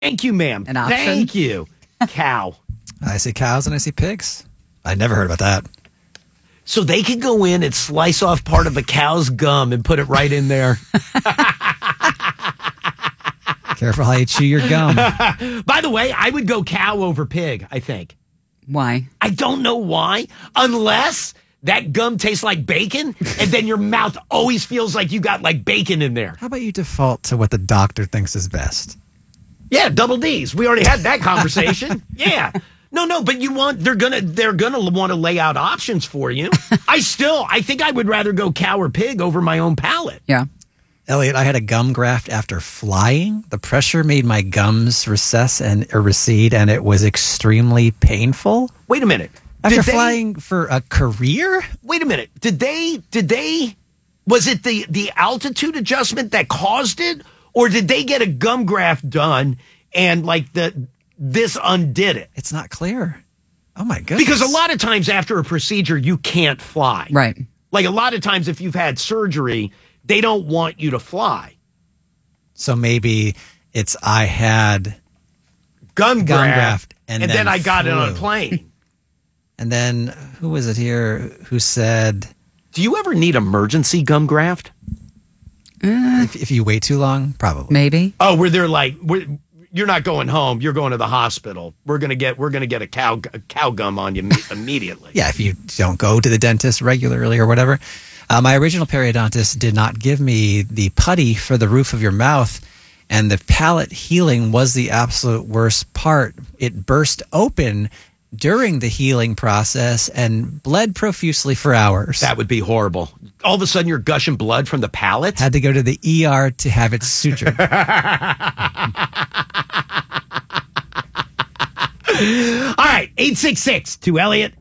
Thank you, ma'am. An option. Thank you. Cow. I see cows and I see pigs. I never heard about that. So they could go in and slice off part of a cow's gum and put it right in there. Careful how you chew your gum. By the way, I would go cow over pig, I think. Why? I don't know why, unless that gum tastes like bacon, and then your mouth always feels like you got like bacon in there. How about you default to what the doctor thinks is best? Yeah, double D's. We already had that conversation. Yeah. No, but they're gonna want to lay out options for you. I think I would rather go cow or pig over my own palate. Yeah. Elliot, I had a gum graft after flying. The pressure made my gums recede, and it was extremely painful. Wait a minute. After flying for a career? Wait a minute. Did they, was it the altitude adjustment that caused it? Or did they get a gum graft done and like this undid it? It's not clear. Oh my goodness. Because a lot of times after a procedure, you can't fly. Right. Like a lot of times if you've had surgery, they don't want you to fly. So maybe it's I had gum graft and then I got it on a plane. And then who was it here who said, do you ever need emergency gum graft? If you wait too long, probably. Maybe. Oh, where they're like, you're not going home. You're going to the hospital. We're gonna get a cow gum on you immediately. Yeah, if you don't go to the dentist regularly or whatever. My original periodontist did not give me the putty for the roof of your mouth, and the palate healing was the absolute worst part. It burst open during the healing process and bled profusely for hours. That would be horrible. All of a sudden, you're gushing blood from the palate? Had to go to the ER to have it sutured. All right, 866-2-ELLIOT,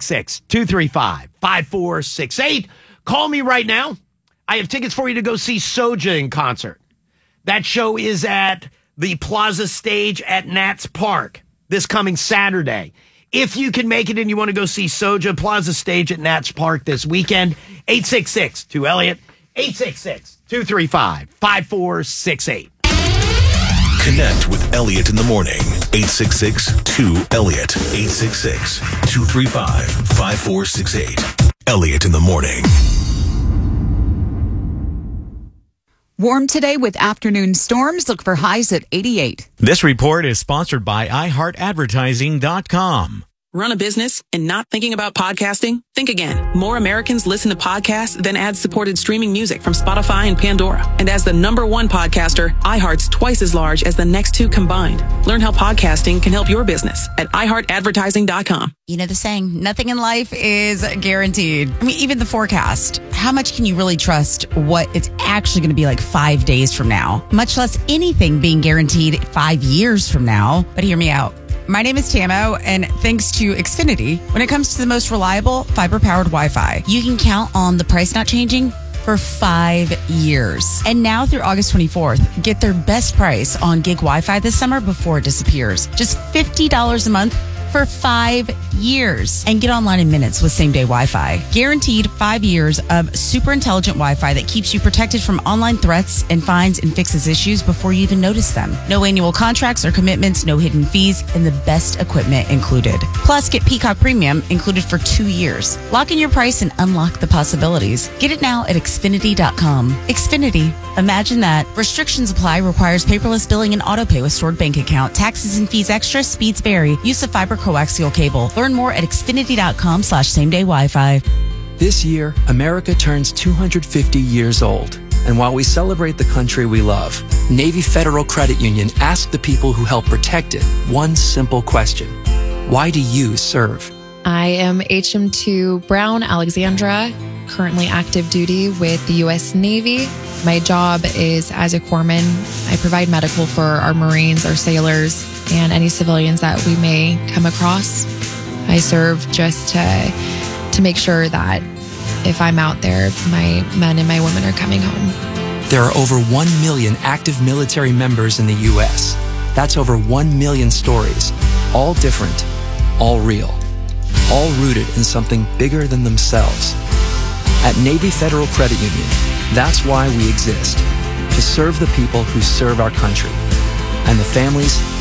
866-235-5468. Call me right now. I have tickets for you to go see Soja in concert. That show is at the Plaza Stage at Nats Park this coming Saturday. If you can make it and you want to go see Soja, Plaza Stage at Nats Park this weekend, 866-2-ELLIOT, 866-235-5468. Connect with Elliot in the morning. 866-2-ELLIOT. 866-235-5468. Elliot in the morning. Warm today with afternoon storms. Look for highs at 88. This report is sponsored by iHeartAdvertising.com. Run a business and not thinking about podcasting? Think again. More Americans listen to podcasts than ad-supported streaming music from Spotify and Pandora. And as the #1 podcaster, iHeart's twice as large as the next two combined. Learn how podcasting can help your business at iHeartAdvertising.com. You know the saying, nothing in life is guaranteed. I mean, even the forecast. How much can you really trust what it's actually going to be like 5 days from now? Much less anything being guaranteed 5 years from now. But hear me out. My name is Tamo, and thanks to Xfinity, when it comes to the most reliable fiber-powered Wi-Fi, you can count on the price not changing for 5 years. And now through August 24th, get their best price on gig Wi-Fi this summer before it disappears. Just $50 a month for 5 years. And get online in minutes with same-day Wi-Fi. Guaranteed 5 years of super intelligent Wi-Fi that keeps you protected from online threats and finds and fixes issues before you even notice them. No annual contracts or commitments, no hidden fees, and the best equipment included. Plus, get Peacock Premium included for 2 years. Lock in your price and unlock the possibilities. Get it now at Xfinity.com. Xfinity. Imagine that. Restrictions apply. Requires paperless billing and autopay with stored bank account. Taxes and fees extra. Speeds vary. Use of fiber coaxial cable. Learn more at Xfinity.com/same-day Wi-Fi. This year, America turns 250 years old. And while we celebrate the country we love, Navy Federal Credit Union asked the people who help protect it one simple question. Why do you serve? I am HM2 Brown Alexandra, currently active duty with the U.S. Navy. My job is as a corpsman. I provide medical for our Marines, our sailors, and any civilians that we may come across. I serve just to make sure that if I'm out there, my men and my women are coming home. There are over 1 million active military members in the U.S. That's over 1 million stories, all different, all real, all rooted in something bigger than themselves. At Navy Federal Credit Union, that's why we exist, to serve the people who serve our country. and the families